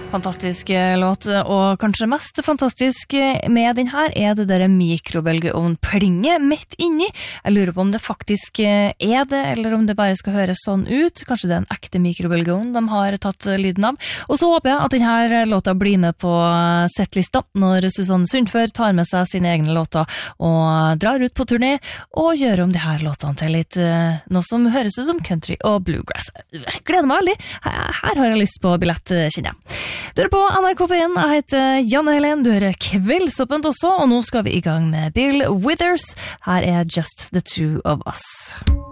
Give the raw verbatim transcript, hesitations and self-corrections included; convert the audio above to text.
Fantastisk låt, og kanskje mest fantastisk med den her er det der mikrobølgeovn-plinget midt inni. Jeg lurer på om det faktisk er det, eller om det bare skal høres sånn ut. Kanskje det er en ekte mikrobølgeovn de har tatt lyden av. Og så håper jeg at denne låta blir med på settlista når Susanne Sundfør tar med seg sine egne låter og drar ut på turné og gjør om de her låtene til litt noe som høres ut som country og bluegrass. Jeg gleder meg veldig. Her har jeg lyst på billett, kjenner jeg. Du hører på N R K P én, jeg heter Janne Helen, du hører Kveldsåpent også, og nå skal vi i gang med Bill Withers. Her er Just the Two of Us.